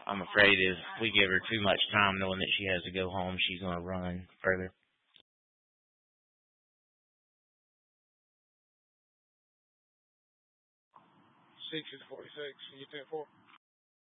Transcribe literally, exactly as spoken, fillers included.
I'm afraid if we give her too much time knowing that she has to go home, she's going to run further. Six is forty-six. You ten four.